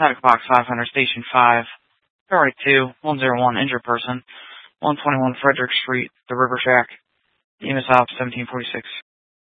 Static Box 500, Station 5. Priority 2, 101, injured person. 121 Frederick Street, the River Shack. EMS Op 1746.